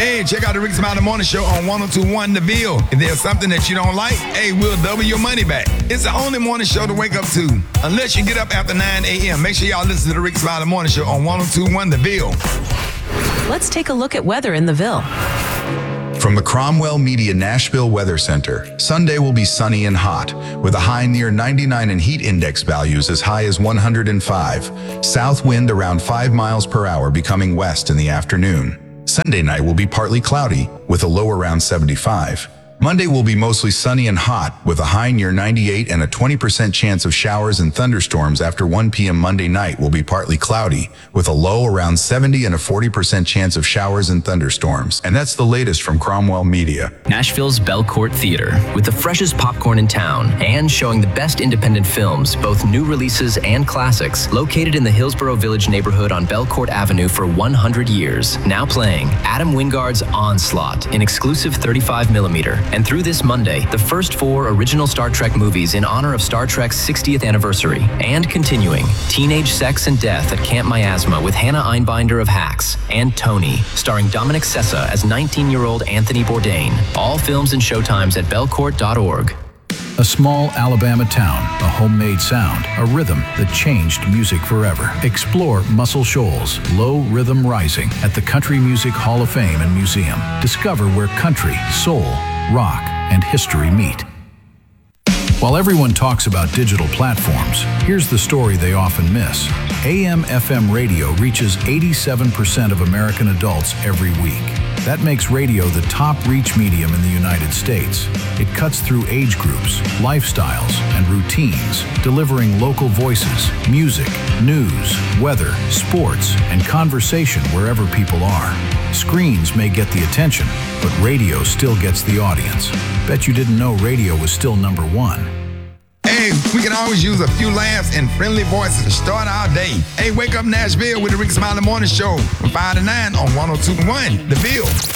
Hey, check out the Rick Smiley Morning Show on 102.1 The Ville. If there's something that you don't like, hey, we'll double your money back. It's the only morning show to wake up to. Unless you get up after 9 a.m., make sure y'all listen to the Rick Smiley Morning Show on 102.1 The Ville. Let's take a look at weather in the Ville. From the Cromwell Media Nashville Weather Center, Sunday will be sunny and hot, with a high near 99 and heat index values as high as 105. South wind around 5 miles per hour becoming west in the afternoon. Sunday night will be partly cloudy, with a low around 75. Monday will be mostly sunny and hot, with a high near 98 and a 20% chance of showers and thunderstorms after 1 p.m. Monday night will be partly cloudy, with a low around 70 and a 40% chance of showers and thunderstorms. And that's the latest from Cromwell Media. Nashville's Belcourt Theater, with the freshest popcorn in town and showing the best independent films, both new releases and classics, located in the Hillsborough Village neighborhood on Belcourt Avenue for 100 years. Now playing Adam Wingard's Onslaught in exclusive 35mm. And through this Monday, the first 4 original Star Trek movies in honor of Star Trek's 60th anniversary. And continuing, Teenage Sex and Death at Camp Miasma with Hannah Einbinder of Hacks, and Tony, starring Dominic Sessa as 19-year-old Anthony Bourdain. All films and showtimes at belcourt.org. A small Alabama town, a homemade sound, a rhythm that changed music forever. Explore Muscle Shoals, Low Rhythm Rising at the Country Music Hall of Fame and Museum. Discover where country, soul, rock, and history meet. While everyone talks about digital platforms, here's the story they often miss. AM/FM radio reaches 87% of American adults every week. That makes radio the top reach medium in the United States. It cuts through age groups, lifestyles, and routines, delivering local voices, music, news, weather, sports, and conversation wherever people are. Screens may get the attention, but radio still gets the audience. Bet you didn't know radio was still #1. Hey, we can always use a few laughs and friendly voices to start our day. Hey, wake up Nashville with the Rick Smiley Morning Show from 5 to 9 on 102.1 The Ville.